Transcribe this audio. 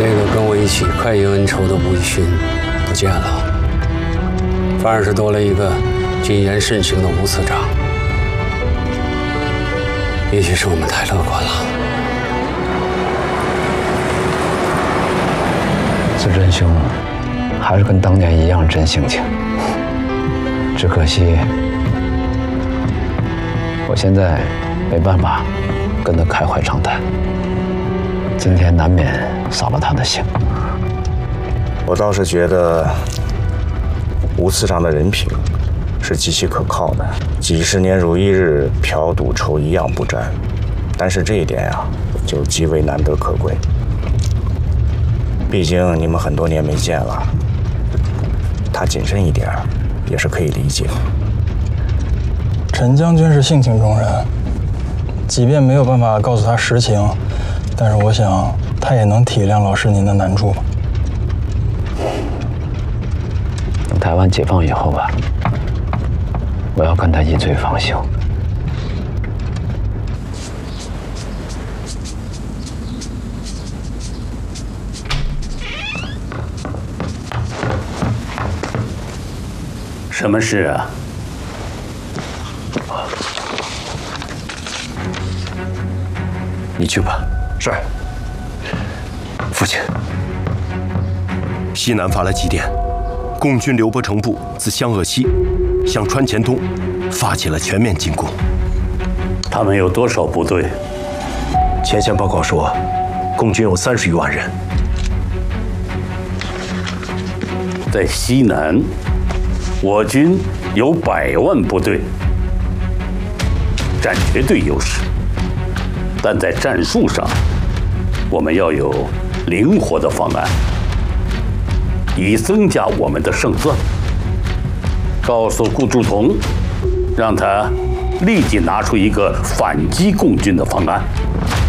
那个跟我一起快意恩仇的吴义勋不见了，反而是多了一个谨言慎行的吴次长。也许是我们太乐观了。 子真兄还是跟当年一样真性情，只可惜我现在没办法跟他开怀畅谈，今天难免扫了他的兴。 我倒是觉得吴次长的人品是极其可靠的，几十年如一日，嫖赌抽一样不沾。但是这一点呀，就极为难得可贵。毕竟你们很多年没见了，他谨慎一点也是可以理解。 陈将军是性情中人，即便没有办法告诉他实情，但是我想他也能体谅老师您的难处吧。 等台湾解放以后吧，我要跟他一醉方休。 什么事啊？ 你去吧。 是。 父亲，西南发来急电，共军刘伯承部自湘鄂西向川黔东发起了全面进攻。 他们有多少部队？ 前线报告说，共军有30余万人。 在西南，我军有100万部队，占绝对优势。但在战术上，我们要有灵活的方案，以增加我们的胜算。告诉顾祝同，让他立即拿出一个反击共军的方案。